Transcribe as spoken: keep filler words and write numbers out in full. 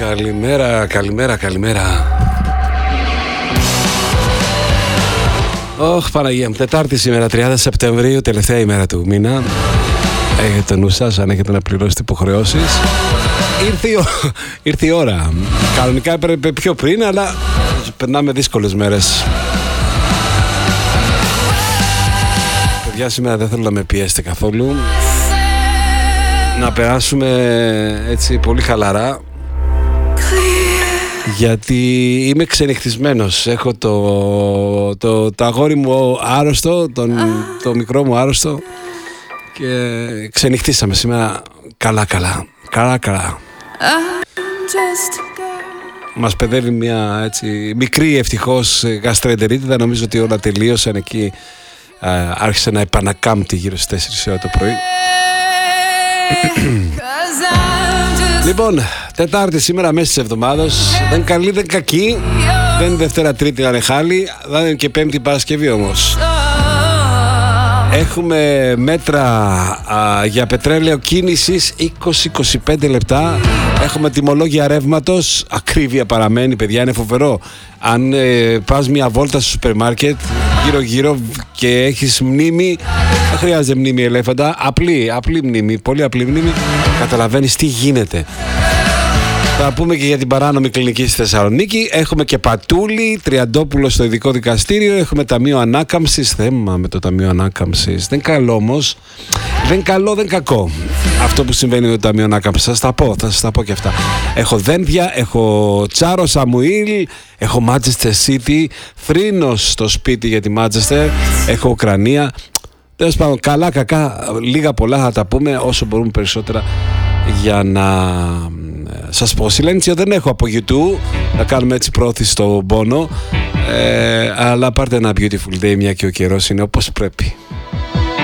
Καλημέρα, καλημέρα, καλημέρα. Ωχ, Παναγία μου, Τετάρτη σήμερα, τριάντα Σεπτεμβρίου, τελευταία ημέρα του μήνα. Έχετε το νου σας, αν έχετε να πληρώσετε υποχρεώσεις. Ήρθε η, ήρθε η ώρα. Κανονικά έπρεπε πιο πριν, αλλά περνάμε δύσκολες μέρες. Παιδιά, σήμερα δεν θέλω να με πιέσετε καθόλου. Να περάσουμε έτσι πολύ χαλαρά, γιατί είμαι ξενυχτισμένος. Έχω το, το, το αγόρι μου άρρωστο, τον, το μικρό μου άρρωστο, και ξενυχτήσαμε σήμερα καλά καλά, καλά καλά. Μας παιδεύει μια έτσι μικρή ευτυχώς γαστρεντερίτιδα. Νομίζω ότι όλα τελείωσαν εκεί. Α, άρχισε να επανακάμπτει γύρω στις τέσσερις ώρα το πρωί. Λοιπόν, Τετάρτη σήμερα, μέσα της εβδομάδος. Δεν καλή, δεν κακή. Δεν είναι Δευτέρα, Τρίτη να είναι χάλι. Δεν είναι και Πέμπτη, Παρασκευή όμως. Έχουμε μέτρα α, για πετρέλαιο κίνησης είκοσι με είκοσι πέντε λεπτά. Έχουμε τιμολόγια ρεύματος. Ακρίβεια παραμένει, παιδιά, είναι φοβερό. Αν ε, πας μια βόλτα στο σούπερ μάρκετ γύρω γύρω και έχεις μνήμη, δεν χρειάζεται μνήμη ελέφαντα, απλή, απλή μνήμη, πολύ απλή μνήμη, καταλαβαίνεις τι γίνεται. Θα πούμε και για την παράνομη κλινική στη Θεσσαλονίκη. Έχουμε και Πατούλη, Τριαντόπουλο στο ειδικό δικαστήριο. Έχουμε Ταμείο Ανάκαμψης. Θέμα με το Ταμείο Ανάκαμψης. Δεν καλό όμως. Δεν καλό, δεν κακό. Αυτό που συμβαίνει με το Ταμείο Ανάκαμψης. Θα σας τα πω, θα σας τα πω και αυτά. Έχω δένδια, έχω Τσάρο Σαμουήλ, έχω Manchester City, θρήνος στο σπίτι για τη Manchester, έχω Ουκρανία. Τέλος πάντων, καλά, κακά, λίγα πολλά θα τα πούμε όσο μπορούμε περισσότερα, για να σας πω. Σιλέντσιο δεν έχω από YouTube, να κάνουμε έτσι πρόθεση στον πόνο, ε, αλλά πάρτε ένα beautiful day, μια και ο καιρός είναι όπως πρέπει.